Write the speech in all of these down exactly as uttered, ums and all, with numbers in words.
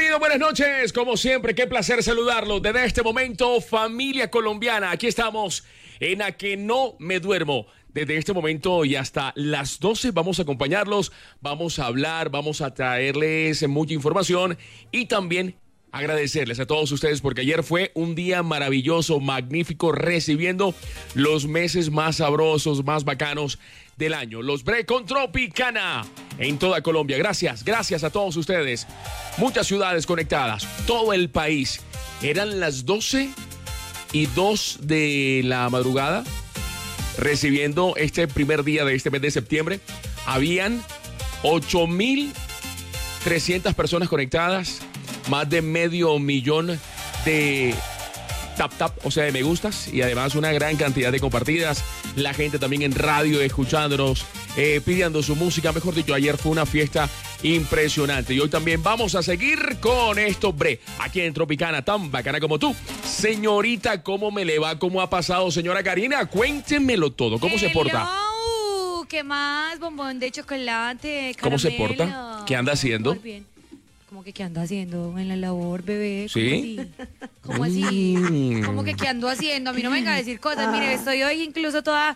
Bienvenido, buenas noches. Como siempre, qué placer saludarlo. Desde este momento, familia colombiana, aquí estamos en A Que No Me Duermo. Desde este momento y hasta las doce vamos a acompañarlos, vamos a hablar, vamos a traerles mucha información y también agradecerles a todos ustedes porque ayer fue un día maravilloso, magnífico, recibiendo los meses más sabrosos, más bacanos del año. Los Break con Tropicana en toda Colombia. Gracias, gracias a todos ustedes. Muchas ciudades conectadas, todo el país. Eran las doce y dos de la madrugada, recibiendo este primer día de este mes de septiembre. Habían ocho mil trescientas personas conectadas, más de medio millón de tap tap, o sea, de me gustas, y además una gran cantidad de compartidas. La gente también en radio escuchándonos, eh, pidiendo su música. Mejor dicho, ayer fue una fiesta impresionante. Y hoy también vamos a seguir con esto, bre, aquí en Tropicana, tan bacana como tú. Señorita, ¿cómo me le va? ¿Cómo ha pasado, señora Karina? Cuéntemelo todo. ¿Cómo Hello. se porta? ¿Qué más? Bombón de chocolate, caramelo. ¿Cómo se porta? ¿Qué anda haciendo? Muy bien. ¿Cómo que qué ando haciendo en la labor, bebé? ¿Sí? ¿Cómo así? ¿Cómo así? Mm. ¿Cómo que qué ando haciendo? A mí no me venga a decir cosas. Mire, estoy hoy incluso toda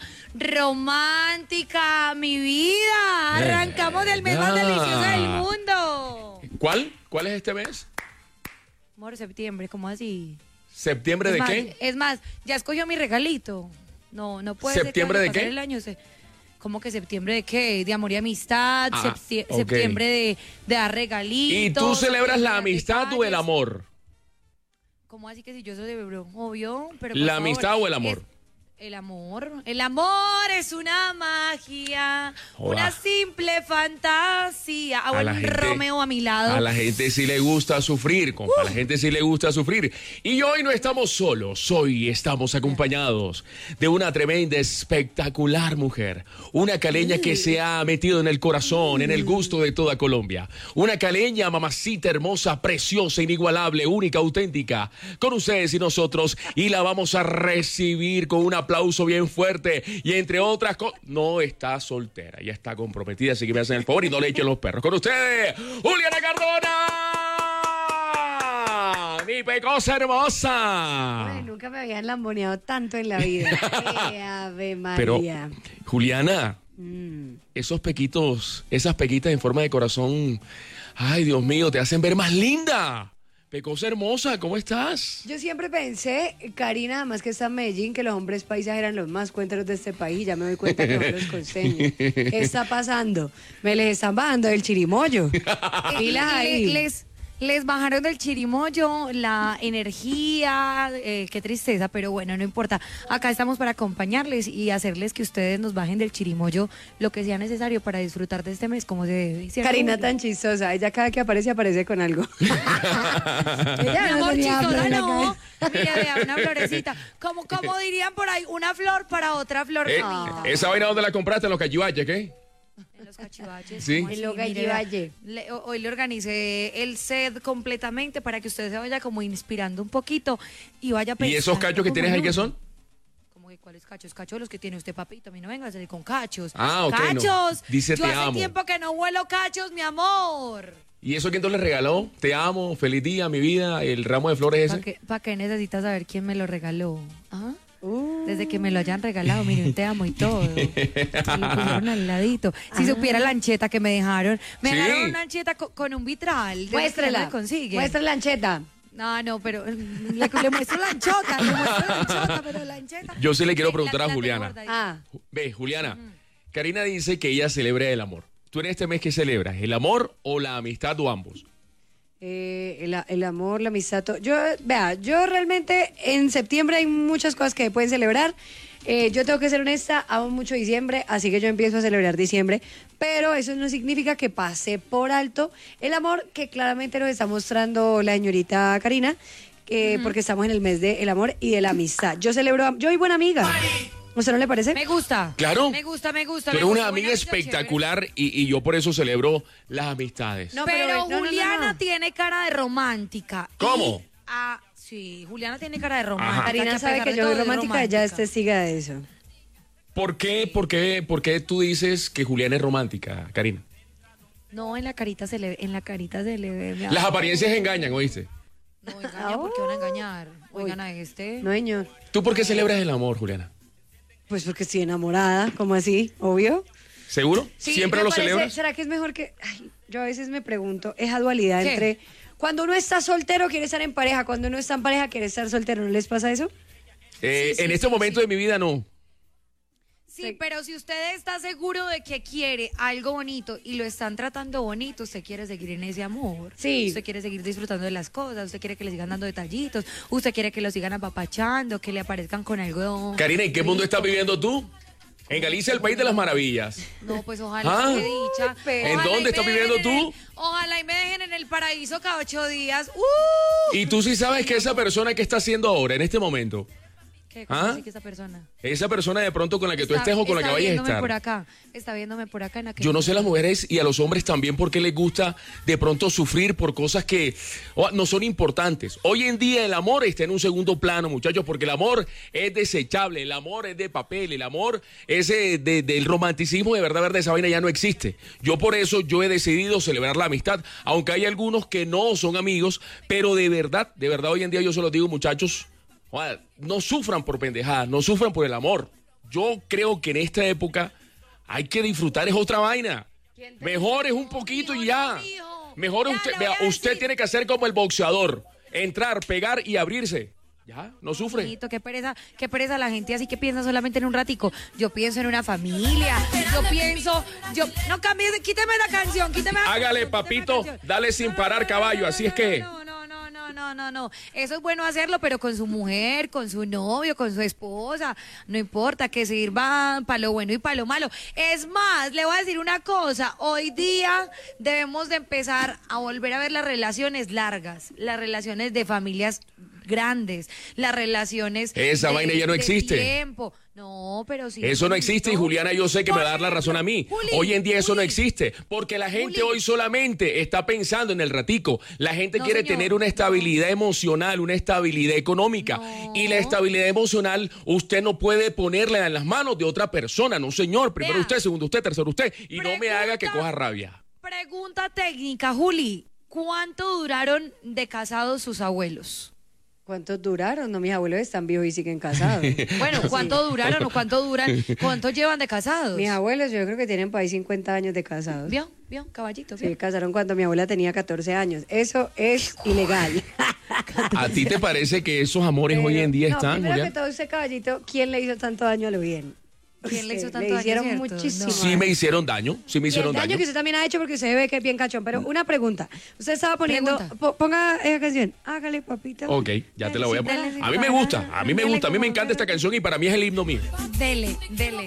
romántica, mi vida. Arrancamos del mes más delicioso del mundo. ¿Cuál? ¿Cuál es este mes? Amor, septiembre, ¿cómo así? ¿Septiembre Es de más, qué? Es más, ya escogió mi regalito. No, no puede ser que ¿Septiembre vaya a de pasar qué? el año. Se- ¿Cómo que septiembre de qué? De amor y amistad, Ah, septi- ok. septiembre de, de dar regalitos. ¿Y tú celebras la de dar amistad o el detalles. amor? ¿Cómo así que si yo celebro? Obvio, pero por ¿La favor, amistad o el amor? es- el amor. El amor es una magia, Joda. una simple fantasía. Hago A la un gente- Romeo a mi lado. A la gente sí le gusta sufrir, compa. A la gente sí le gusta sufrir. Y hoy no estamos solos. Hoy estamos acompañados de una tremenda, espectacular mujer. Una caleña que se ha metido en el corazón, en el gusto de toda Colombia. Una caleña, mamacita hermosa, preciosa, inigualable, única, auténtica. Con ustedes y nosotros. Y la vamos a recibir con un aplauso bien fuerte. Y entre otras cosas, no está soltera. Ya está comprometida. Así que me hacen el favor y no le echen los perros. Con ustedes, Juliana Cardona. Mi pecosa hermosa. Ay, nunca me habían lamboneado tanto en la vida. ¡Qué ave Pero, María! Juliana, Mm. esos pequitos, esas pequitas en forma de corazón, ay, Dios mío, te hacen ver más linda. Pecosa hermosa, ¿cómo estás? Yo siempre pensé, Karina, además que está en Medellín, que los hombres paisas eran los más cuenteros de este país. Ya me doy cuenta que son los costeños. ¿Qué está pasando? Me les están bajando del chirimoyo. Pilas ahí. Le- Les, les bajaron del chirimoyo la energía, eh, qué tristeza, pero bueno, no importa. Acá estamos para acompañarles y hacerles que ustedes nos bajen del chirimoyo lo que sea necesario para disfrutar de este mes como se debe. ¿Cierto, Karina Julio? tan chistosa. Ella cada que aparece, aparece con algo. Mi Ella no amor, tenía flor chistosa en la no. cabeza. Mira, vea, una florecita. Como, como dirían por ahí, una flor para otra flor. Eh, bonita. ¿Esa vaina dónde la compraste? En los cachivaches, ¿qué? En los cachivaches. Sí. ¿cómo En así? los Mire, vea, cachivaches. le- ho- hoy le organicé el set completamente para que usted se vaya como inspirando un poquito y vaya ¿Y pensando. esos cachos que como tienes ahí en qué uno. son? ¿Cómo que cuáles cachos? Cachos los que tiene usted, papito. A mí no venga a salir con cachos. Ah, ok, no. ¡Cachos! Dice, Yo te hace amo. tiempo que no huelo cachos, mi amor. ¿Y eso quién te lo regaló? Te amo, feliz día, mi vida, el ramo de flores ¿Para ese. qué, pa' qué necesitas saber quién me lo regaló? ¿Ah? Uh. Desde que me lo hayan regalado, mire, un te amo y todo. Me lo pusieron al ladito. Si supiera la ancheta que me dejaron. Me Sí. dejaron una ancheta co- con, un vitral. ¿De dónde Muéstrala. se consigue? Muestra la ancheta. No, no, pero mm, le, le muestro la anchota, le muestro la anchota, pero la ancheta. Yo sí le quiero La- preguntar la a tengo Juliana. guardadita. Ah. Ve, Juliana, Karina dice que ella celebra el amor. ¿Tú en este mes qué celebras? ¿El amor o la amistad o ambos? Eh, el, el amor, la amistad. to- Yo, vea, yo realmente en septiembre hay muchas cosas que pueden celebrar. Eh, yo tengo que ser honesta, amo mucho diciembre, así que yo empiezo a celebrar diciembre, pero eso no significa que pase por alto el amor que claramente nos está mostrando la señorita Karina, que porque estamos en el mes del amor y de la amistad. Yo celebro, yo soy buena amiga. ¿A usted no le parece? Me gusta. Claro. Me gusta, me gusta. Tú me eres una gusta. amiga Buena vida, espectacular y, y yo por eso celebro las amistades. No, Pero, pero no, no, no, Juliana no. tiene cara de romántica. ¿Cómo? Y, ah, sí, Juliana tiene cara de romántica. Ajá. Karina a sabe pesar que de yo todo soy es romántica, ella es testiga de eso. ¿Por qué, por qué, por qué tú dices que Juliana es romántica, Karina? No, en la carita se le ve, en la carita se le ve. mi Las amor. apariencias engañan, ¿oíste? No, engañan, ¿por qué van a engañar? Oigan a este. No, señor. ¿Tú por qué celebras el amor, Juliana? Pues porque estoy enamorada, como así, obvio. ¿Seguro? Sí, ¿Siempre me lo parece- celebras? ¿Será que es mejor que...? Ay, yo a veces me pregunto, esa dualidad ¿Qué? entre... Cuando uno está soltero quiere estar en pareja, cuando uno está en pareja quiere estar soltero, ¿no les pasa eso? Eh, Sí, sí, en este sí, momento sí. de mi vida no. Sí, Sí. pero si usted está seguro de que quiere algo bonito y lo están tratando bonito, usted quiere seguir en ese amor. Sí. Usted quiere seguir disfrutando de las cosas, usted quiere que le sigan dando detallitos, usted quiere que lo sigan apapachando, que le aparezcan con algo. Karina, ¿en qué mundo estás rico. viviendo tú? En Galicia, el país de las maravillas. No, pues ojalá Ah. qué dicha. ¿En Ojalá dónde y me estás viviendo dejen en tú? el- ojalá y me dejen en el paraíso cada ocho días. ¡Uh! Y tú sí sabes que esa persona que está haciendo ahora, en este momento, ¿Qué? ¿Cómo ¿Ah? así que esa persona? esa persona de pronto con la que tú Está- estés o con la que está vayas a viéndome estar. por acá, está viéndome por acá en aquel Yo no sé a las momento. mujeres y a los hombres también por qué les gusta de pronto sufrir por cosas que oh, no son importantes. Hoy en día el amor está en un segundo plano, muchachos, porque el amor es desechable, el amor es de papel, el amor ese de, del romanticismo de verdad, verdad, esa vaina ya no existe. Yo por eso yo he decidido celebrar la amistad, aunque hay algunos que no son amigos, pero de verdad, de verdad hoy en día yo se los digo, muchachos, oh, no sufran por pendejadas, no sufran por el amor. Yo creo que en esta época hay que disfrutar, es otra vaina. Mejor es un poquito y ya. mijo. Mejor es Ya, usted, le voy vea, a usted decir. tiene que hacer como el boxeador, entrar, pegar y abrirse. Ya, no sufre. Bonito, qué pereza, qué pereza la gente así que piensa solamente en un ratico. Yo pienso en una familia, yo pienso, yo no cambie, quíteme la canción, quíteme la Hágale, canción, quíteme la papito, canción. dale sin parar, caballo, así es que- No, no, no, no, no, no, no. Eso es bueno hacerlo, pero con su mujer, con su novio, con su esposa, no importa, que sirva para lo bueno y para lo malo. Es más, le voy a decir una cosa, hoy día debemos de empezar a volver a ver las relaciones largas, las relaciones de familias grandes, las relaciones Esa de- vaina ya no de existe. tiempo. No, pero sí. Eso no existe y Juliana yo sé que me va a dar la razón a mí. Juli, Hoy en día eso no Juli. existe porque la gente Juli. hoy solamente está pensando en el ratico. La gente No, quiere señor, tener una no. estabilidad emocional, una estabilidad económica. No. Y la estabilidad emocional usted no puede ponerla en las manos de otra persona, no señor. Primero Vea. usted, segundo usted, tercero usted. Y no me haga que Pregunta- coja rabia. Pregunta técnica, Juli. ¿Cuánto duraron de casados sus abuelos? ¿Cuántos duraron? No, mis abuelos están vivos y siguen casados. Bueno, ¿cuánto duraron o cuánto duran? ¿Cuánto llevan de casados? Mis abuelos yo creo que tienen por ahí cincuenta años de casados. ¿Vio? ¿Vio? Caballito. Se ¿vio? casaron cuando mi abuela tenía catorce años. Eso es ilegal. ¿A ti te parece que esos amores hoy en día no, están, primero Julián? que todo, ese caballito, ¿quién le hizo tanto daño a lo bien? ¿Quién le hizo Usted, tanto Le daño, hicieron cierto? muchísimo. No. Sí me hicieron daño, sí me Y el hicieron daño daño. que usted también ha hecho porque usted ve que es bien cachón. Pero una pregunta. Usted estaba poniendo... Pregunta. po- ponga esa canción. Hágale, papito. Ok, ya te la voy a Dale, poner. sí, A mí me para- gusta, a mí me dale gusta, a mí me como encanta ver. esta canción y para mí es el himno mío. Dele, dele.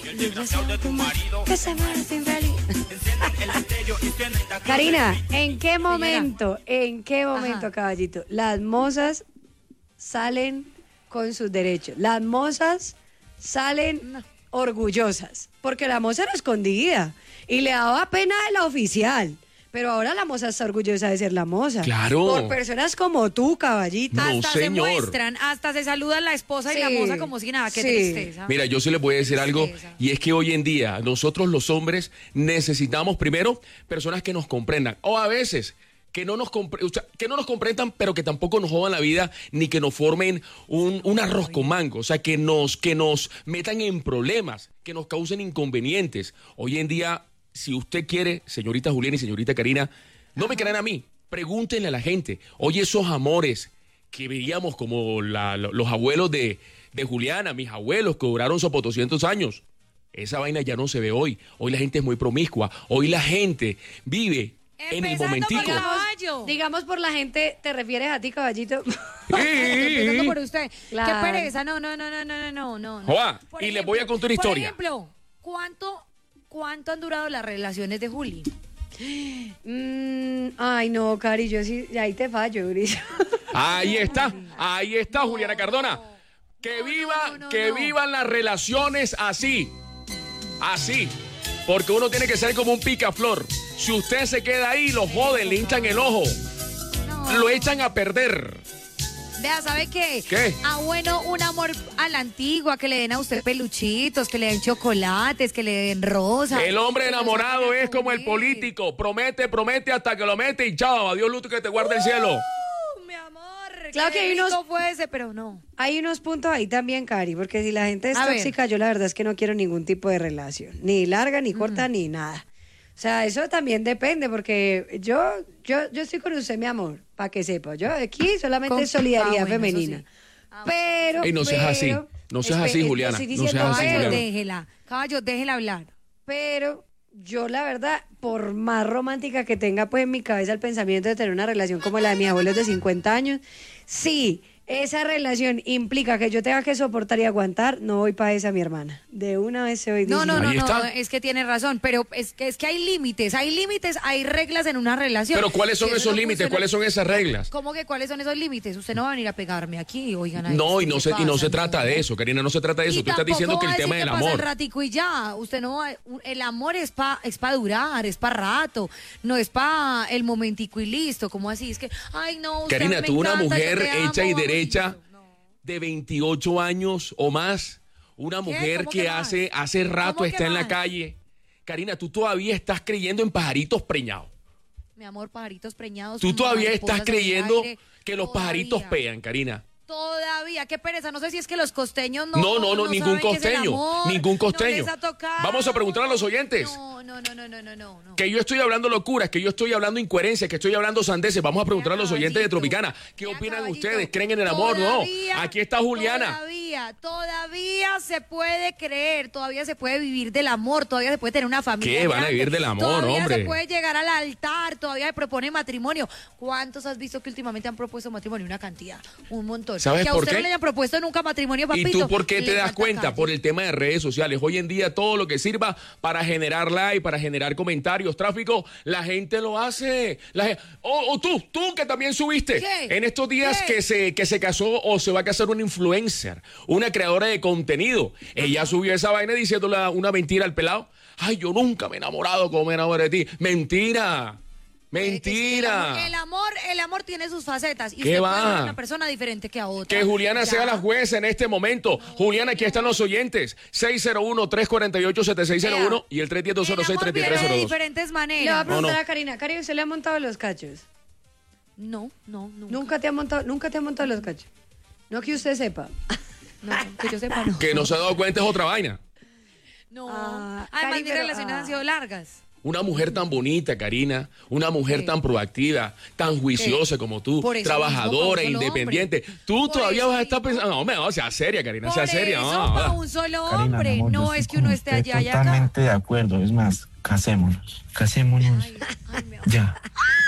Karina, ¿en qué momento, en qué momento, Ajá. caballito, las mozas salen con sus derechos? Las mozas salen No. orgullosas, porque la moza era escondida y le daba pena de la oficial. Pero ahora la moza está orgullosa de ser la moza. Claro. Por personas como tú, caballito. No, Hasta se señor. muestran, hasta se saludan la esposa y la Sí, moza como si nada. Qué sí. tristeza. Mira, yo sí les voy a decir algo, Tristeza. y es que hoy en día nosotros los hombres necesitamos primero personas que nos comprendan, o a veces que no nos, compre- o sea, que no nos comprendan, pero que tampoco nos jodan la vida, ni que nos formen un, un arroz con mango, o sea, que nos, que nos metan en problemas, que nos causen inconvenientes. Hoy en día, si usted quiere, señorita Juliana y señorita Karina, no me crean a mí, pregúntenle a la gente, oye, esos amores que veíamos como la- lo- los abuelos de, de Juliana, mis abuelos que duraron sopo doscientos años. Esa vaina ya no se ve hoy. Hoy la gente es muy promiscua. Hoy la gente vive en el Empezando momentico. por la- Caballo. Digamos por la gente, ¿te refieres a ti, caballito? Empezando por usted. Claro. Qué pereza. No, no, no, no, no, no, no. no. Joa, Por y les voy a contar una Por historia. ejemplo, ¿cuánto, ¿cuánto han durado las relaciones de Juli? Mm, ay, no, Cari, yo sí, ahí te fallo, Gris. Ahí está, ahí está Juliana Cardona. Que viva, no, no, que no. vivan las relaciones así. Así. Porque uno tiene que ser como un picaflor. Si usted se queda ahí, lo joden, le hinchan el ojo. No. Lo echan a perder. Vea, ¿sabe qué? ¿Qué? Ah, bueno, un amor a la antigua, que le den a usted peluchitos, que le den chocolates, que le den rosas. El hombre que lo enamorado saquen a es como el comer. político. Promete, promete hasta que lo mete y chao. Adiós, Luto, que te guarde el cielo. Uh, mi amor. Claro que hay rico unos- fuese, pero no. Hay unos puntos ahí también, Cari, porque si la gente es A ver. tóxica, yo la verdad es que no quiero ningún tipo de relación, ni larga, ni corta, ni nada. O sea, eso también depende, porque yo, yo, yo estoy con usted, mi amor, para que sepa. Yo aquí solamente Con- es solidaridad ah, bueno, eso femenina. sí. Ah, Pero, Ey, no seas pero- así. No seas así, Espe- Juliana. estoy No seas diciendo así, algo. Caballo, Juliana. déjela. Caballo, déjela hablar. Pero yo la verdad, por más romántica que tenga pues en mi cabeza el pensamiento de tener una relación como la de mis abuelos de cincuenta años, sí, esa relación implica que yo tenga que soportar y aguantar, no voy para esa, mi hermana. De una vez se voy No, no, diciendo. no, Ahí no, está. es que tiene razón, pero es que, es que hay límites, hay límites, hay reglas en una relación. Pero ¿cuáles son Si eso esos no límites? funciona- ¿Cuáles son esas reglas? ¿Cómo que cuáles son esos límites? Usted no va a venir a pegarme aquí, oigan. ahí, No, y ¿qué no se, y no pasa? se trata de eso, Karina, no se trata de eso. Y Tú estás tampoco diciendo que va el a tema decir del que pasa el amor. ratico y ya. Usted no va, el amor es pa, es pa durar, es pa rato, no es pa el momentico y listo. ¿Cómo así? Es que, ay no, usted Karina, me tú una encanta, yo mujer te amo, hecha y vamos, derecha listo. No. de veintiocho años o más, una mujer ¿Cómo que que más? hace, hace rato ¿Cómo que está en la más? calle. Karina, tú todavía estás creyendo en pajaritos preñados. Mi amor, pajaritos preñados. Tú todavía mariposas estás en el creyendo aire, que los todavía. pajaritos pegan, Karina. Todavía, qué pereza. No sé si es que los costeños no. No, no, no, ningún saben qué es el costeño, amor, ningún costeño. no les ha tocado. Vamos a preguntar a los oyentes. No, no, no, no, no, no, no. no. Que yo estoy hablando locuras, que yo estoy hablando incoherencias, que estoy hablando sandeces. Vamos a preguntar a los oyentes de Caballito, Tropicana. ¿Qué mira, opinan caballito, ustedes? ¿Creen en el amor? No. todavía, Aquí está Juliana. Todavía, todavía se puede creer, todavía se puede vivir del amor, todavía se puede tener una familia. ¿Qué? Van a grande, vivir del amor, todavía hombre. se puede llegar al altar, todavía se propone matrimonio. ¿Cuántos has visto que últimamente han propuesto matrimonio? Una cantidad, un montón. ¿Sabes que a por usted qué? no le hayan propuesto nunca matrimonio, papito. ¿Y tú por qué te le das falta cuenta? calle. Por el tema de redes sociales. Hoy en día todo lo que sirva para generar like, para generar comentarios, tráfico, la gente lo hace. La gen- o, o tú, tú que también subiste ¿Qué? en estos días ¿Qué? que se, que se casó o se va a casar una influencer, una creadora de contenido. Ella subió esa vaina diciéndole una mentira al pelado. Ay, yo nunca me he enamorado como me enamoré de ti. Mentira. Mentira. El amor, el amor tiene sus facetas. Y ¿Qué usted va? puede ser una persona diferente que a otra. Que Juliana Ya. sea la jueza en este momento. Juliana, aquí están los oyentes. seis cero uno, tres cuatro ocho, siete seis cero uno y el tres uno cero, cero seis, tres El tres amor cero viene de dos. diferentes Le voy a maneras. preguntar no. a Karina. Karina, ¿usted le ha montado los cachos? No, no, nunca. Nunca te ha montado, nunca te ha montado los cachos. No que usted sepa. No, que yo sepa, no. Que no se ha dado cuenta es otra vaina. No. Ah, Además, Cari, mis pero, relaciones ah. han sido largas. Una mujer tan bonita, Karina. Una mujer Sí. tan proactiva, tan juiciosa como tú. Por eso Trabajadora, mismo, pa' un solo independiente. Tú Por todavía eso vas a estar mismo. pensando. No, me no, sea seria, Karina, Por sea seria. eso, no, para no. un solo Karina, mi hombre. amor, yo No estoy es que con uno esté usted allá y acá. totalmente de acuerdo. Es más, casémonos. Casémonos. Ay, ay, mi amor. Ya.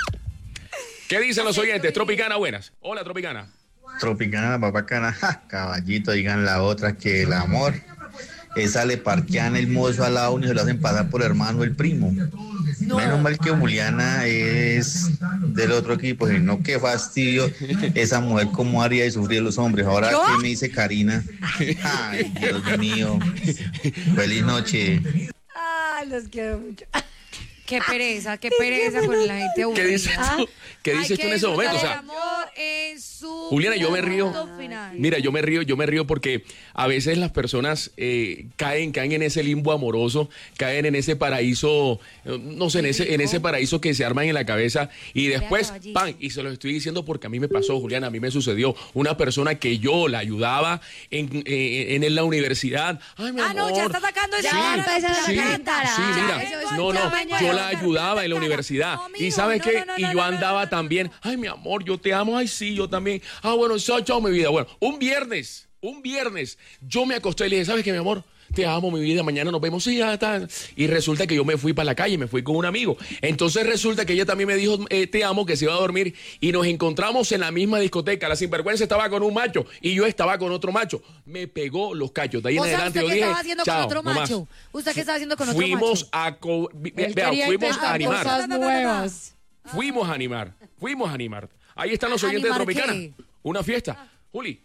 ¿Qué dicen los oyentes? Tropicana, buenas. Hola, Tropicana. Tropicana, papacana, ja, caballito, digan la otra que el amor, esa le parquean el mozo al lado y se lo hacen pasar por hermano el primo. Menos mal que Juliana es del otro equipo, y no, qué fastidio esa mujer como haría y sufrir los hombres. Ahora, ¿Yo? ¿qué me dice Karina? Ay, Dios mío. Feliz noche. Ah, los quiero mucho. Qué pereza, qué pereza con la gente ¿Qué aburrida. dices tú? ¿Qué Hay dices que tú en ese momento? O disfrutar sea, el amor en su Juliana, yo me río. punto final. Mira, yo me río, yo me río porque a veces las personas eh, caen, caen en ese limbo amoroso, caen en ese paraíso, eh, no sé, en ese, en ese paraíso que se arman en la cabeza y después, caballito. ¡pam! Y se lo estoy diciendo porque a mí me pasó, Juliana, a mí me sucedió. Una persona que yo la ayudaba en, eh, en, en la universidad. Ay, mi Ah, no, amor. ya está sacando ese Sí, amor a la empezar a sí, cantar. sí, mira, Eso es no, no, ya mañana. yo la ayudaba en la universidad. No, Y mijo, ¿sabes no, qué? no, no, Y no, yo no, no, andaba no, no, también. no. Ay, mi amor, yo te amo. Ay, sí, yo también. Ah, bueno, chao, chao, mi vida. Bueno, un viernes, un viernes, yo me acosté y le dije, ¿sabes qué, mi amor? Te amo, mi vida, mañana nos vemos. Sí, ya está. Y resulta que yo me fui para la calle, me fui con un amigo. Entonces resulta que ella también me dijo, eh, te amo, que se iba a dormir. Y nos encontramos en la misma discoteca. La sinvergüenza estaba con un macho y yo estaba con otro macho. Me pegó los cachos. De ahí en O sea, adelante ¿usted yo qué dije, estaba haciendo chao, con otro no más. macho? ¿Usted qué estaba haciendo con otro Fuimos macho? a co- vi- Él vea, quería fuimos intentar a animar. cosas nuevas. Fuimos a animar. Fuimos a animar. Ahí están los oyentes de ¿Animar Tropicana. qué? Una fiesta. Juli,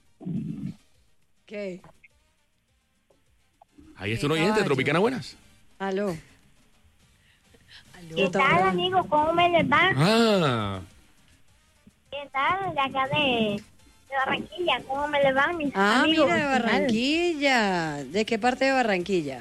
¿Qué? ahí está un oyente de caballo. Tropicana, buenas. Aló. ¿Qué tal, amigos? ¿Cómo me les va? Ah, ¿Qué tal? De acá de, de Barranquilla. ¿Cómo me le van mis Ah, amigos? mira, de Barranquilla. ¿De qué parte de Barranquilla?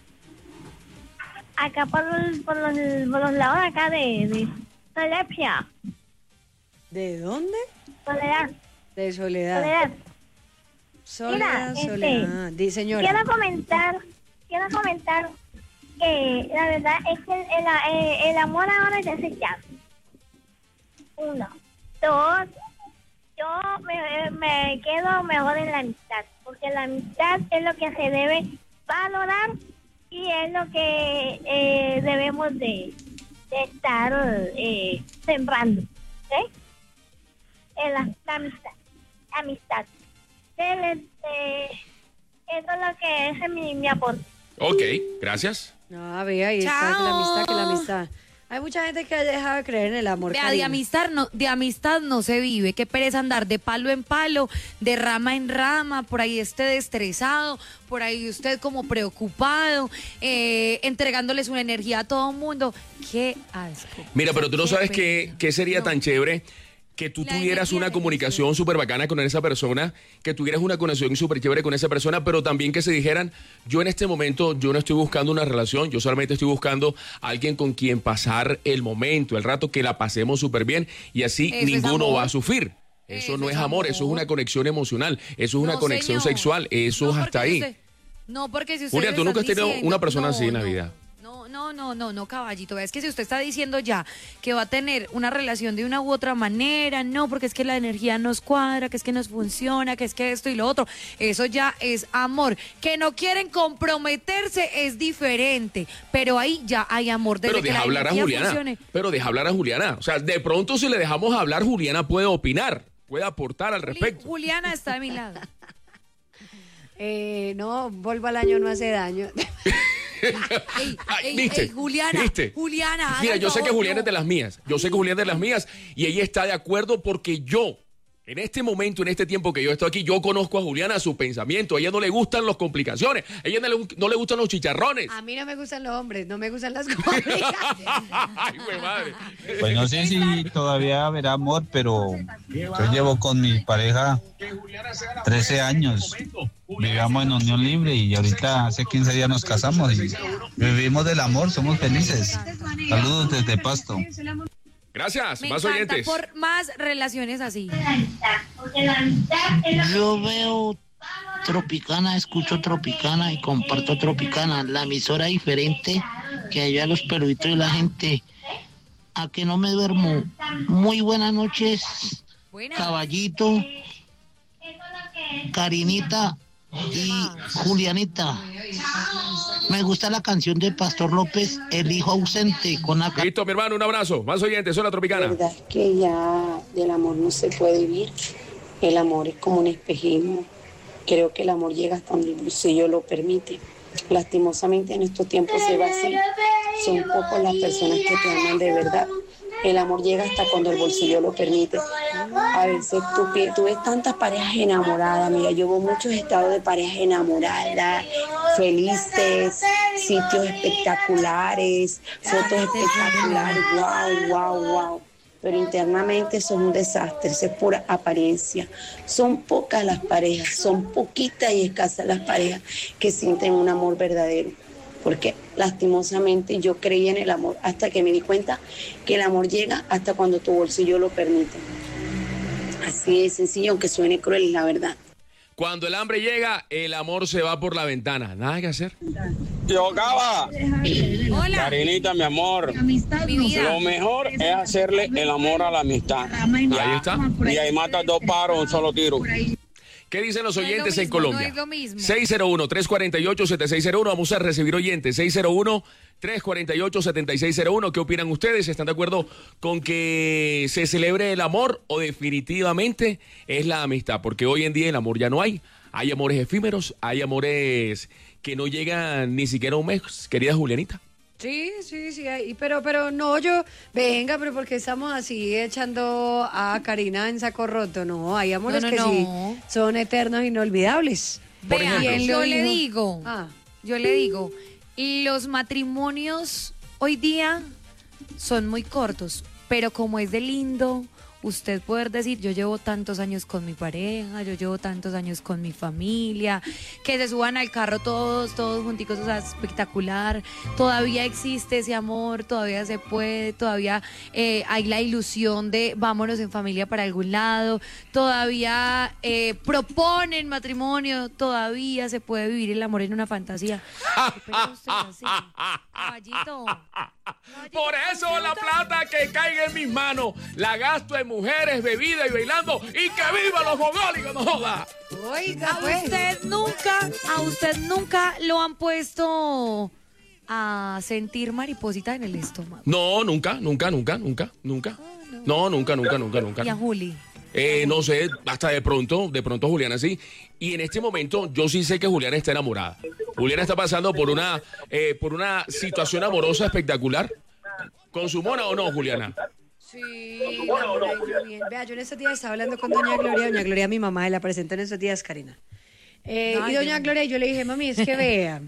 Acá por, los- por, los, por los lados de acá de, de Solepia. ¿De dónde? Soledad, De Soledad. Soledad. Soledad, Mira, Soledad. Di, señora. Quiero comentar, quiero comentar que la verdad es que el, el, eh, el amor ahora es desechado. Uno. Dos, yo me, me quedo mejor en la amistad, porque la amistad es lo que se debe valorar y es lo que eh, debemos de, de estar eh, sembrando. ¿Sí? En la, la amistad. Amistad. De- de- eso es lo que es mi, mi aporte. Ok, gracias. No, vea, ahí está Chao. que la amistad, que la amistad. Hay mucha gente que ha dejado de creer en el amor. Vea, de Karina. amistad, no, de amistad no se vive. Qué pereza andar de palo en palo, de rama en rama, por ahí usted estresado, por ahí usted como preocupado, eh, entregándoles una energía a todo el mundo. Qué asco. Mira, O sea, pero tú no qué sabes pena. qué, qué sería No. tan chévere que tú La tuvieras energía una de comunicación Jesús. súper bacana con esa persona, que tuvieras una conexión súper chévere con esa persona, pero también que se dijeran, yo en este momento, yo no estoy buscando una relación, yo solamente estoy buscando a alguien con quien pasar el momento, el rato, que la pasemos súper bien y así Eso es ninguno amor. va a sufrir. Eso, Eso no es es amor, eso es amor. una conexión emocional, eso es una No, conexión señor. sexual, eso No, es porque hasta ahí. usted- no, porque si usted Julia, le tú nunca están has tenido diciendo- una persona así en la no, vida. No, no, no, no, no, caballito. Es que si usted está diciendo ya que va a tener una relación de una u otra manera, no, porque es que la energía nos cuadra, que es que nos funciona, que es que esto y lo otro, eso ya es amor. Que no quieren comprometerse es diferente, pero ahí ya hay amor. Desde Pero que deja la hablar a energía Juliana. funcione. Pero deja hablar a Juliana. O sea, de pronto si le dejamos hablar, Juliana puede opinar, puede aportar al Juli- respecto. Juliana está de mi lado. Eh, no, vuelvo al año, no hace daño. Ey, Ay, ey, ¿viste? ey, Juliana, ¿Viste? Juliana, haga Mira, el yo sé que favor, Juliana no. es de las mías. Yo sé que Juliana es de las mías y ella está de acuerdo porque yo, en este momento, en este tiempo que yo estoy aquí, yo conozco a Juliana, su pensamiento. A ella no le gustan las complicaciones. A ella no le, no le gustan los chicharrones. A mí no me gustan los hombres, no me gustan las complicaciones. Ay, güey, madre. Pues no sé si todavía habrá amor, pero yo llevo con mi pareja trece años. Vivíamos en unión libre y ahorita hace quince días nos casamos y vivimos del amor, somos felices. Saludos desde Pasto. Gracias, Me más encanta oyentes. por más relaciones así. Porque la amistad es lo que Yo veo Tropicana, escucho Tropicana y comparto Tropicana, la emisora diferente que allá los peruitos y la gente. A que no me duermo. Muy buenas noches, Buena. Caballito, Karinita y Julianita. Me gusta la canción de Pastor López, El hijo ausente, con la Listo, mi hermano, un abrazo. Más oyentes, hola Tropicana. La verdad es que ya del amor no se puede vivir. El amor es como un espejismo. Creo que el amor llega hasta donde el bolsillo lo permite. Lastimosamente en estos tiempos se va así. Son pocas las personas que te aman de verdad. El amor llega hasta cuando el bolsillo lo permite. A veces tú, pi- tú ves tantas parejas enamoradas. Mira, yo veo muchos estados de parejas enamoradas, felices, sitios espectaculares, fotos espectaculares. Wow, wow, wow. Pero internamente eso es un desastre, eso es pura apariencia. Son pocas las parejas, son poquitas y escasas las parejas que sienten un amor verdadero. Porque lastimosamente yo creí en el amor hasta que me di cuenta que el amor llega hasta cuando tu bolsillo lo permite. Así de sencillo, aunque suene cruel, es la verdad. Cuando el hambre llega, el amor se va por la ventana. Nada que hacer. Yo, Cava, Hola, Karinita, mi amor, mi vida. lo mejor es hacerle el amor a la amistad. Ahí está. Y ahí matas dos pájaros un solo tiro. ¿Qué dicen los No es lo oyentes en mismo, Colombia? no es lo mismo. seis cero uno, tres cuatro ocho, siete seis cero uno. Vamos a recibir oyentes. seis cero uno, tres cuatro ocho, siete seis cero uno. ¿Qué opinan ustedes? ¿Están de acuerdo con que se celebre el amor o definitivamente es la amistad? Porque hoy en día el amor ya no hay. Hay amores efímeros, hay amores que no llegan ni siquiera a un mes, querida Julianita. Sí, sí, sí, ahí, pero, pero no, yo, venga, pero porque estamos así echando a Karina en saco roto, no, hay amores No, no, que no. sí son eternos e inolvidables. Por Vea, ejemplo. yo lo le dijo. digo, Ah. yo le digo, los matrimonios hoy día son muy cortos, pero como es de lindo usted poder decir, yo llevo tantos años con mi pareja, yo llevo tantos años con mi familia, que se suban al carro todos, todos junticos, o sea, espectacular. Todavía existe ese amor, todavía se puede, todavía eh, hay la ilusión de vámonos en familia para algún lado, todavía eh, proponen matrimonio, todavía se puede vivir el amor en una fantasía. ¿Qué pena usted así? Caballito. Por eso la plata que caiga en mis manos la gasto en mujeres, bebida y bailando, y que viva los mogólicos, no joda. Oiga, A pues. usted nunca, a usted nunca lo han puesto a sentir mariposita en el estómago. No, nunca, nunca, nunca, nunca, nunca. No, nunca, nunca, nunca, nunca. Y a Juli. Eh, no sé, hasta de pronto, de pronto Juliana sí. Y en este momento yo sí sé que Juliana está enamorada. Juliana está pasando por una, eh, por una situación amorosa espectacular. ¿Con su mona o no, Juliana? Sí, la mona hizo bien. Vea, yo en estos días estaba hablando con doña Gloria, doña Gloria, mi mamá, y la presentó en estos días, Karina. Eh, Ay, y doña Dios. Gloria, yo le dije, mami, es que vea,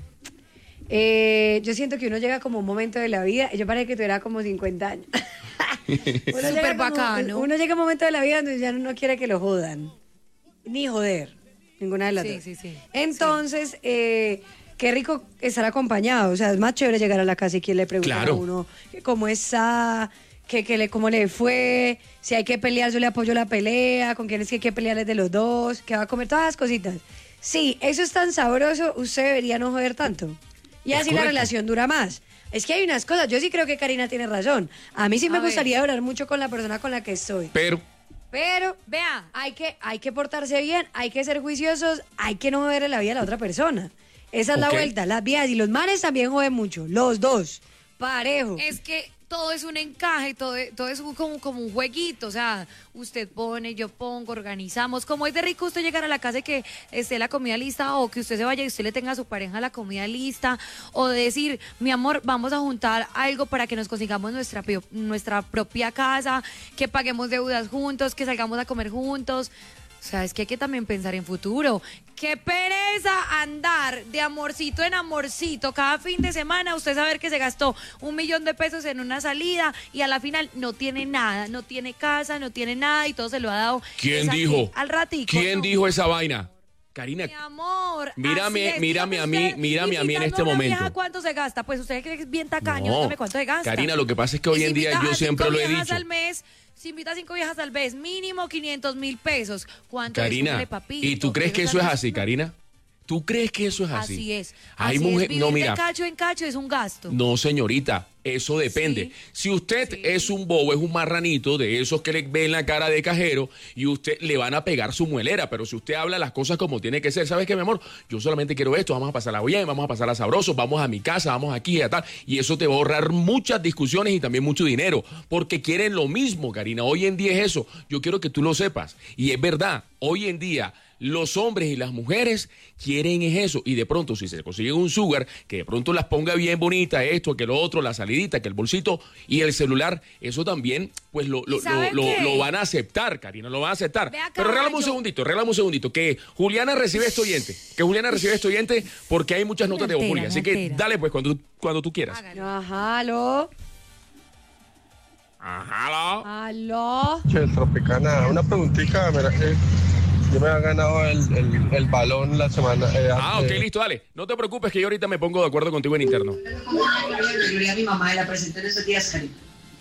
eh, yo siento que uno llega como un momento de la vida, yo parece que tú eras como cincuenta años. Uno llega Súper como- bacano. Uno llega a un momento de la vida donde ya no quiere que lo jodan, ni joder, ninguna de las Sí, dos. sí, sí. Entonces, eh, qué rico estar acompañado, o sea, es más chévere llegar a la casa y quien le pregunta Claro. a uno que cómo está, que, que le, cómo le fue, si hay que pelear, yo le apoyo la pelea, con quién es que hay que pelear es de los dos, que va a comer todas las cositas. Sí, eso es tan sabroso, usted debería no joder tanto. Y Es así la correcto. relación dura más. Es que hay unas cosas, yo sí creo que Karina tiene razón. A mí sí me A ver. gustaría durar mucho con la persona con la que estoy. Pero, Pero, Vea. hay que, hay que portarse bien, hay que ser juiciosos, hay que no joder la vida a la otra persona. Esa es la Ok. vuelta. Las vías y los manes también joden mucho. Los dos. Parejo. Es que todo es un encaje, todo, es- todo es un- como, como un jueguito, o sea, usted pone, yo pongo, organizamos. Como es de rico usted llegar a la casa y que esté la comida lista, o que usted se vaya y usted le tenga a su pareja la comida lista, o decir, mi amor, vamos a juntar algo para que nos consigamos nuestra, pio- nuestra propia casa, que paguemos deudas juntos, que salgamos a comer juntos. O sea, es que hay que también pensar en futuro. ¡Qué pereza andar de amorcito en amorcito cada fin de semana! Usted saber que se gastó un millón de pesos en una salida y a la final no tiene nada, no tiene casa, no tiene nada y todo se lo ha dado. ¿quién es aquí, dijo? Al ratico. ¿Quién no. dijo esa vaina? Karina, Mi amor. Mírame, así es. mírame Dígame a mí, usted, mírame a mí en invitando este a una momento. vieja, ¿cuánto se gasta? Pues usted que es bien tacaño, No, dígame cuánto se gasta. Karina, lo que pasa es que hoy Y en si día invita yo a siempre cinco lo he viejas dicho. al mes, si invita a cinco viejas al mes, mínimo quinientos mil pesos. ¿Cuánto Karina, es? Súmele, papito, ¿y tú crees que eso eso es sale- así, Karina? ¿Tú crees que eso es así? Así es. Hay así mujer- es. Vivir no, mira. de cacho en cacho es un gasto. No, señorita, eso depende. Sí. Si usted Sí. es un bobo, es un marranito de esos que le ven la cara de cajero y usted le van a pegar su muelera, pero si usted habla las cosas como tiene que ser, ¿sabes qué, mi amor? Yo solamente quiero esto, vamos a pasarla bien, vamos a pasarla sabroso, vamos a mi casa, vamos aquí y a tal, y eso te va a ahorrar muchas discusiones y también mucho dinero, porque quieren lo mismo, Karina. Hoy en día es eso. Yo quiero que tú lo sepas. Y es verdad, hoy en día los hombres y las mujeres quieren es eso. Y de pronto, si se consigue un sugar, que de pronto las ponga bien bonita, esto, que lo otro, la salidita, que el bolsito y el celular, eso también, pues lo, lo, ¿Y sabe lo, lo- qué? lo van a aceptar, Karina, lo van a aceptar. Ve acá, Pero regálame un yo- segundito, regálame un segundito, que Juliana recibe este oyente, que Juliana recibe este oyente porque hay muchas notas de altera, Julia. me Así que altera. dale pues cuando, cuando tú quieras. Hágale. Ajá, aló. Ajá. Aló. Che, Tropicana, una preguntita, mira que yo me había ganado el, el, el balón la semana. eh, Ah, ok, eh, listo, dale. No te preocupes que yo ahorita me pongo de acuerdo contigo en interno. Gloria, mi mamá, la presenté en esos días, Karina.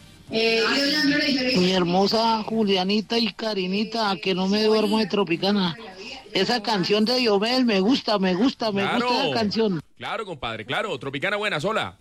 Mi hermosa Julianita y Karinita, que no me duermo de Tropicana. Esa canción de Diomel me gusta, me gusta, me gusta la canción. Claro, compadre, claro. Tropicana buena, sola.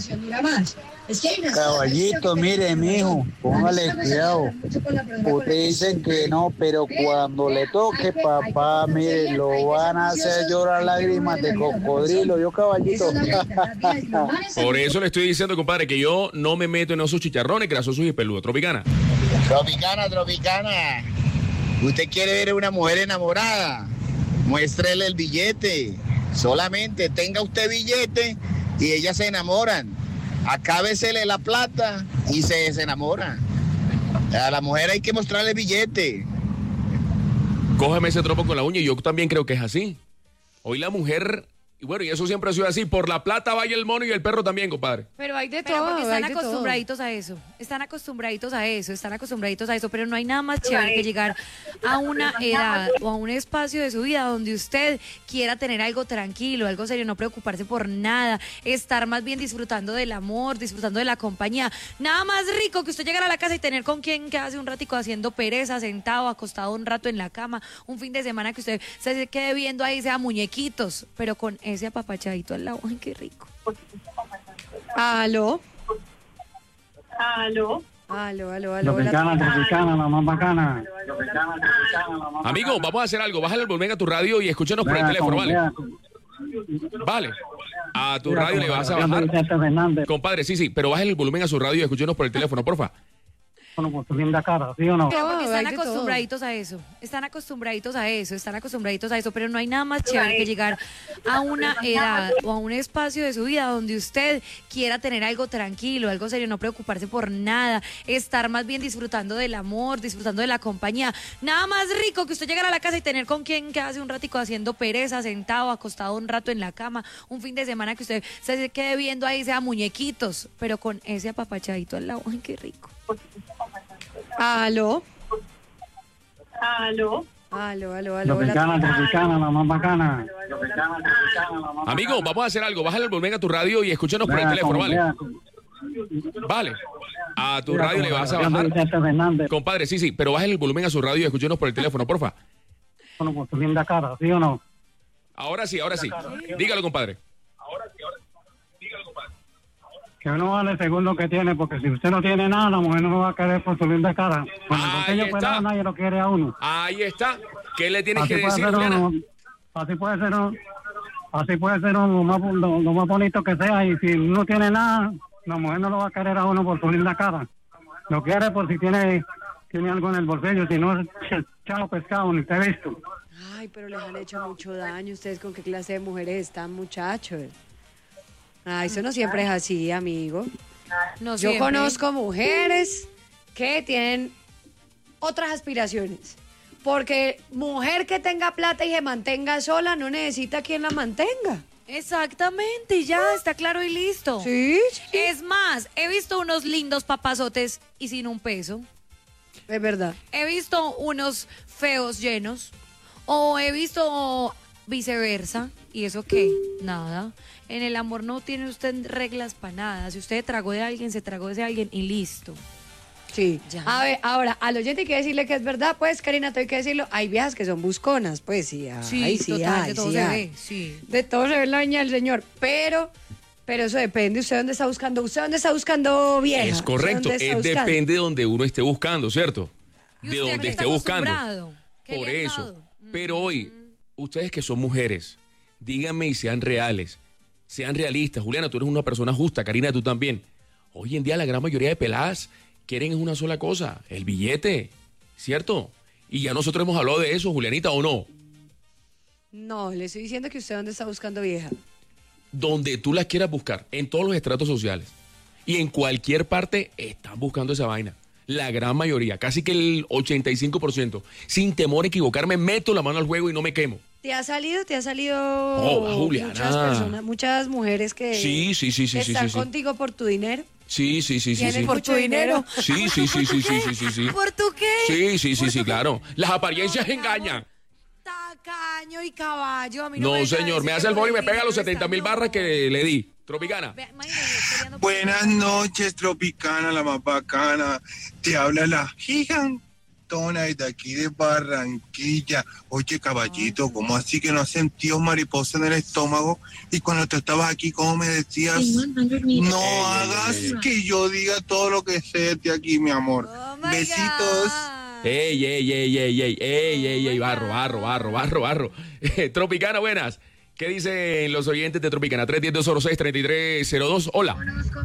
Caballito, mire, mijo, póngale cuidado. Ustedes dicen que no, pero cuando le toque, papá, mire, lo van a hacer llorar lágrimas de cocodrilo. Yo, caballito. Por eso le estoy diciendo, compadre, que yo no me meto en esos chicharrones grasosos y peludos. Tropicana. Tropicana, Tropicana. ¿Usted quiere ver a una mujer enamorada? Muéstrele el billete. Solamente tenga usted billete y ellas se enamoran. Acábesele la plata y se desenamoran. A la mujer hay que mostrarle billete. Cógeme ese tropo con la uña y yo también creo que es así. Hoy la mujer Y bueno, y eso siempre ha sido así. Por la plata vaya el mono y el perro también, compadre. Pero hay de Pero todo, porque están hay de acostumbraditos a eso, están acostumbraditos a eso, están acostumbraditos a eso, pero no hay nada más chévere que llegar a una edad o a un espacio de su vida donde usted quiera tener algo tranquilo, algo serio, no preocuparse por nada, estar más bien disfrutando del amor, disfrutando de la compañía. Nada más rico que usted llegar a la casa y tener con quien quedarse un ratico haciendo pereza, sentado, acostado un rato en la cama, un fin de semana que usted se quede viendo ahí, sea muñequitos, pero con ese apapachadito al lado. Ay, qué rico. Aló. Aló. Aló, aló, aló. Tropicana, Tropicana, la más bacana. Amigo, vamos a hacer algo. Bájale el volumen a tu radio y escúchanos por el Vea, teléfono, como ¿vale? vea. Vale. A tu Mira, radio le como vas a la bajar. Vicente Fernández. Compadre, sí, sí, pero bájale el volumen a su radio y escúchenos por el teléfono, porfa. Bueno, por tu linda cara, ¿sí o no? Pero porque están hay de todo. acostumbraditos a eso, están acostumbraditos a eso, están acostumbraditos a eso, pero no hay nada más chévere que llegar a una edad o a un espacio de su vida donde usted quiera tener algo tranquilo, algo serio, no preocuparse por nada, estar más bien disfrutando del amor, disfrutando de la compañía. Nada más rico que usted llegar a la casa y tener con quien quedarse un ratico haciendo pereza, sentado, acostado un rato en la cama, un fin de semana que usted se quede viendo ahí, sea muñequitos, pero con ese apapachadito al lado. Ay, qué rico. Aló. Aló. Aló, aló, aló. Tropicana, Tropicana, la más bacana. Amigo, vamos a hacer algo. Bájale el volumen a tu radio y escúchanos por el Vea, teléfono, como ¿vale? vea. Vale. A tu Mira, radio como le vas a la bajar. Vicente Fernández. Compadre, sí, sí, pero bájale el volumen a su radio y escúchenos por el teléfono, porfa. Bueno, por tu linda cara, ¿sí o no? Ahora sí, ahora sí. Dígalo, compadre. Que uno vale según lo que tiene, porque si usted no tiene nada, la mujer no lo va a querer por su linda cara. Cuando el Ahí bolsillo está. pelado, nadie lo quiere a uno. Ahí está. ¿Qué le tienes Así que puede decir, ser Juliana? uno, así puede ser uno, así puede ser uno, lo más, lo, lo más bonito que sea, y si no tiene nada, la mujer no lo va a querer a uno por su linda cara. Lo quiere por si tiene, tiene algo en el bolsillo, si no, chao pescado, ni te he visto. Ay, pero les han hecho mucho daño. ¿Ustedes con qué clase de mujeres están, muchachos? Ay, eso no siempre es así, amigo. No Yo siempre. conozco mujeres que tienen otras aspiraciones. Porque mujer que tenga plata y se mantenga sola no necesita quien la mantenga. Exactamente, ya está claro y listo. Sí, sí. Es más, he visto unos lindos papazotes y sin un peso. Es verdad. He visto unos feos llenos. O he visto viceversa. ¿Y eso qué? Nada. En el amor no tiene usted reglas para nada. Si usted tragó de alguien, se tragó de alguien y listo. Sí. Ya. A ver, ahora, al oyente hay que decirle que es verdad, pues, Karina, te hay que decirlo. Hay viejas que son busconas, pues sí. Sí, ay, sí, total, ay, de todo sí, se ay. ve. Sí. De todo se ve en la viña del señor. Pero, pero eso depende. ¿Usted dónde está buscando? ¿Usted dónde está buscando vieja? Es ¿Usted correcto. dónde está Es buscando? depende de donde uno esté buscando, ¿cierto? ¿Y De usted donde qué esté está buscando. acostumbrado? ¿Qué Por le han eso. dado? Pero hoy, ustedes que son mujeres, díganme y sean reales, sean realistas. Juliana, tú eres una persona justa, Karina, tú también. Hoy en día la gran mayoría de peladas quieren una sola cosa, el billete, ¿cierto? Y ya nosotros hemos hablado de eso, Julianita, ¿o no? No, le estoy diciendo que usted dónde está buscando vieja. Donde tú las quieras buscar, en todos los estratos sociales. Y en cualquier parte están buscando esa vaina. La gran mayoría, casi que el ochenta y cinco por ciento. Sin temor a equivocarme, meto la mano al juego y no me quemo. ¿Te ha salido? ¿Te ha salido Oh, Juliana. muchas personas, muchas mujeres que Sí, sí, sí, sí, que sí, están sí, sí. contigo por tu dinero? Sí, sí, sí, sí, ¿Tienes sí. mucho dinero? Sí, sí, sí, sí, sí, sí, sí, sí. ¿Por tu qué? Sí, sí, sí, sí, claro. Las apariencias engañan. Tacaño y caballo. A mí no, No, me venga a señor, decir me que hace el por favor y me dinero pega los está setenta mil loco. barras que le di. Tropicana. Ve, imagínese, peleando por Buenas noches, Tropicana, la más bacana. Te habla la gigantona de aquí de Barranquilla. Oye, caballito, ¿cómo así que no has sentido mariposa en el estómago? Y cuando tú estabas aquí, ¿cómo me decías? No hagas que yo diga todo lo que sé de ti aquí, mi amor. Besitos. Ey, ey, ey, ey, ey, ey, ey, ey, barro, barro, barro, barro, barro. Tropicana, buenas. ¿Qué dicen los oyentes de Tropicana? tres uno cero, cero seis, tres tres cero dos. Hola.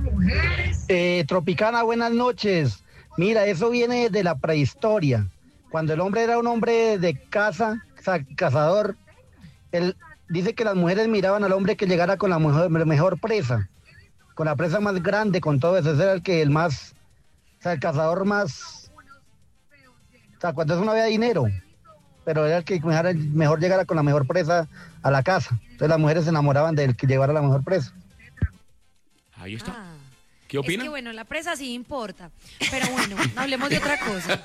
Eh, Tropicana, buenas noches. Mira, eso viene de la prehistoria. Cuando el hombre era un hombre de caza, ca- cazador, él dice que las mujeres miraban al hombre que llegara con la mejor, mejor presa, con la presa más grande, con todo eso. Ese era el que el más, o sea, el cazador más, o sea, cuando eso no había dinero. pero era el que mejor, mejor llegara con la mejor presa a la casa. Entonces las mujeres se enamoraban del que llevara la mejor presa. Ahí está. Ah, ¿Qué opina? Es que bueno, la presa sí importa. Pero bueno, hablemos de otra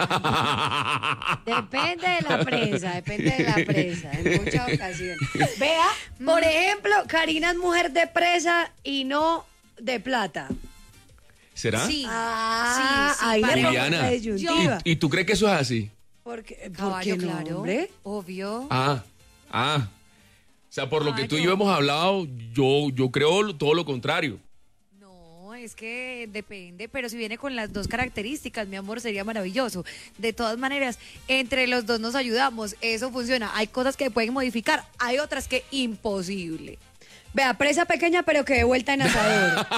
cosa. Depende de la presa, depende de la presa, en muchas ocasiones. Vea, por ejemplo, Karina es mujer de presa y no de plata. ¿Será? Sí. Ah, sí, sí, ahí para- le pongo Juliana, la ¿y, disyuntiva. y tú crees que eso es así? Porque, Caballo, porque no, claro. hombre. Obvio. Ah, ah. O sea, por lo que tú y yo Caballo. hemos hablado, yo, yo creo todo lo contrario. No, es que depende, pero si viene con las dos características, mi amor, sería maravilloso. De todas maneras, entre los dos nos ayudamos, eso funciona. Hay cosas que pueden modificar, hay otras que imposible. Vea, presa pequeña, pero que de vuelta en asador.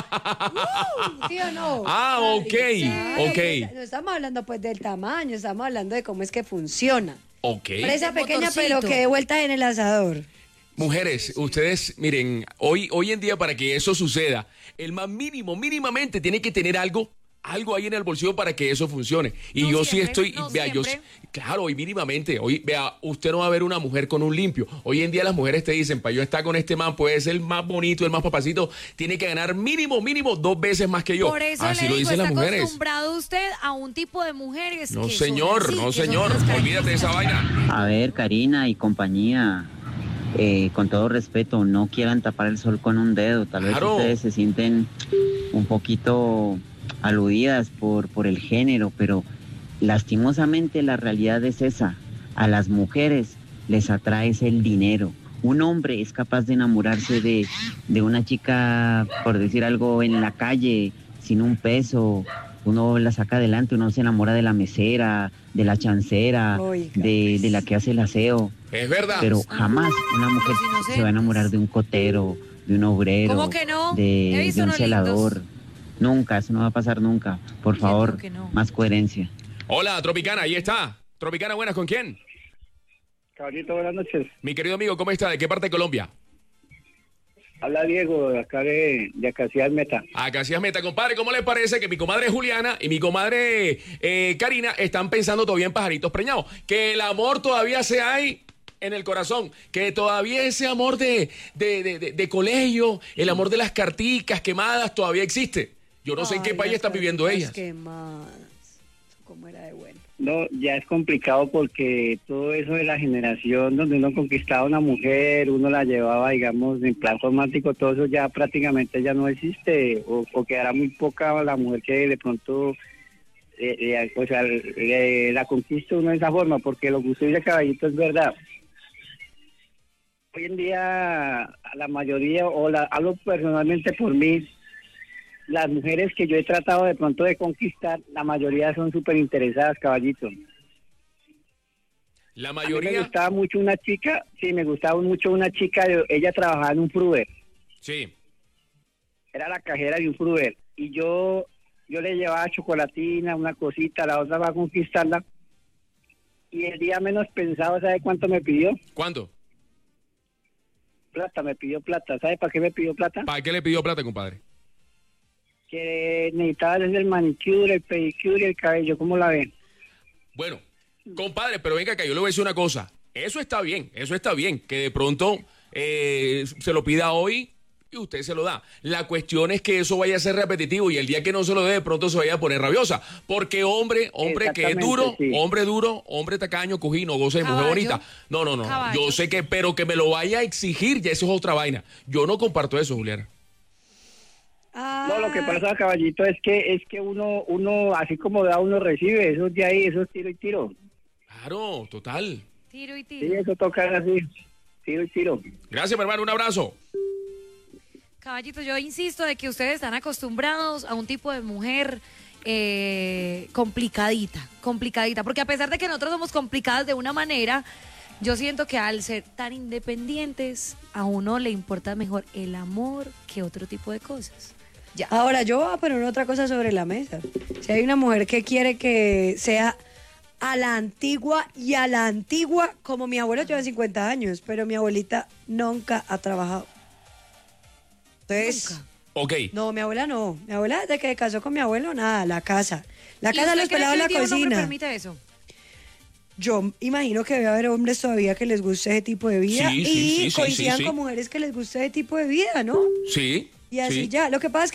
Uh, ¿Sí o no? Ah, ok, ok. No estamos hablando pues del tamaño, estamos hablando de cómo es que funciona. Ok. Presa El pequeña, motorcito. pero que de vuelta en el asador. Mujeres, ustedes, miren, hoy, hoy en día para que eso suceda, el más mínimo, mínimamente tiene que tener algo, algo ahí en el bolsillo para que eso funcione. Y No yo siempre, sí estoy, no vea, yo, siempre. claro, hoy mínimamente, hoy, vea, usted no va a ver una mujer con un limpio. Hoy en día las mujeres te dicen, para yo estar con este man, puede ser el más bonito, el más papacito, tiene que ganar mínimo, mínimo dos veces más que yo. Por eso Así le lo digo, dicen está las mujeres. acostumbrado usted a un tipo de mujeres No, que son señor, así, no, que son señor, otras olvídate de esa vaina. A ver, Karina y compañía, eh, con todo respeto, no quieran tapar el sol con un dedo. Tal vez Claro. ustedes se sienten un poquito aludidas por, por el género, pero lastimosamente la realidad es esa. A las mujeres les atrae es el dinero. Un hombre es capaz de enamorarse de, de una chica, por decir algo, en la calle, sin un peso. Uno la saca adelante, uno se enamora de la mesera, de la chancera, Oiga, de, de la que hace el aseo. Es verdad. Pero jamás una mujer Los inocentes. se va a enamorar de un cotero, de un obrero, ¿Cómo que no? He de, visto de un unos celador. lindos. Nunca, eso no va a pasar nunca. Por Yo favor, creo que no. más coherencia. Hola, Tropicana, ahí está. Tropicana, buenas, ¿con quién? Caballito, buenas noches. Mi querido amigo, ¿cómo está? ¿De qué parte de Colombia? Habla Diego, de acá de, de Acacias Meta. Acá sí es meta, compadre. ¿Cómo les parece que mi comadre Juliana y mi comadre eh, Karina están pensando todavía en pajaritos preñados? Que el amor todavía se hay en el corazón, que todavía ese amor de, de, de, de- de colegio, el amor de las carticas quemadas todavía existe. Yo no sé en qué Ay, país las están viviendo carticas ellas. quemadas. ¿Cómo era de bueno? No, ya es complicado porque todo eso de la generación donde uno conquistaba a una mujer, uno la llevaba, digamos, en plan romántico, todo eso ya prácticamente ya no existe, o, o quedará muy poca la mujer que de pronto, eh, eh, o sea, eh, la conquista uno de esa forma, porque lo que usted dice, Caballito, es verdad. Hoy en día, a la mayoría, o la, hablo personalmente por mí, las mujeres que yo he tratado de pronto de conquistar, la mayoría son súper interesadas, Caballito. La A mí me mayoría. gustaba mucho una chica, sí, me gustaba mucho una chica, de- ella trabajaba en un Fruver, Sí. era la cajera de un Fruver, y yo yo le llevaba chocolatina, una cosita, la otra va a conquistarla, y el día menos pensado, ¿sabe cuánto me pidió? ¿Cuánto? Plata, me pidió plata. ¿Sabe para qué me pidió plata? ¿Para qué le pidió plata, compadre? Que necesitaba hacer el manicure, el pedicure y el cabello, ¿cómo la ven? Bueno, compadre, pero venga acá, yo le voy a decir una cosa. Eso está bien, eso está bien, que de pronto eh, se lo pida hoy y usted se lo da. La cuestión es que eso vaya a ser repetitivo y el día que no se lo dé, de pronto se vaya a poner rabiosa. Porque hombre, hombre que es Exactamente, duro, sí. hombre duro, hombre tacaño, cojino, goza de mujer Caballo. bonita. No, no, no. Caballo. Yo sé que, pero que me lo vaya a exigir, ya eso es otra vaina. Yo no comparto eso, Juliana. No, lo que pasa, Caballito, es que es que uno, uno así como da, uno recibe. Eso de ahí, eso es tiro y tiro. Claro, total. Tiro y Sí, tiro. eso toca así, tiro y tiro. Gracias, mi hermano, un abrazo. Caballito, yo insisto de que ustedes están acostumbrados a un tipo de mujer eh, complicadita, complicadita, porque a pesar de que nosotros somos complicadas de una manera, yo siento que al ser tan independientes, a uno le importa mejor el amor que otro tipo de cosas. Ya. Ahora, yo voy a poner otra cosa sobre la mesa. Si hay una mujer que quiere que sea a la antigua y a la antigua, como mi abuelo lleva cincuenta años, pero mi abuelita nunca ha trabajado. Entonces, Ok. no, mi abuela no. Mi abuela, desde que casó con mi abuelo, nada, la casa. La ¿Y casa, usted los cree pelados, que la hoy día un hombre cocina. permite eso? yo imagino que debe haber hombres todavía que les guste ese tipo de vida Sí, y sí, sí, sí, coincidan sí, sí. con mujeres que les guste ese tipo de vida, ¿no? Sí. Y así sí. ya. Lo que pasa es que